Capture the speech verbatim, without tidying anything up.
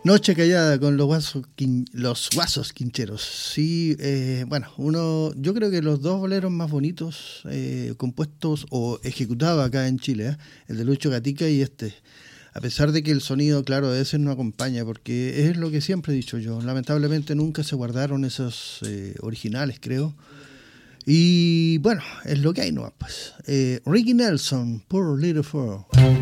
Noche Callada con los guasos, quin, los guasos quincheros. Sí, eh, bueno, uno, yo creo que los dos boleros más bonitos eh, compuestos o ejecutados acá en Chile, ¿eh? El de Lucho Gatica y este. A pesar de que el sonido, claro, a veces no acompaña, porque es lo que siempre he dicho yo. Lamentablemente nunca se guardaron esos eh, originales, creo. Y bueno, es lo que hay, ¿no? Pues, eh, Ricky Nelson, Poor Little Fool.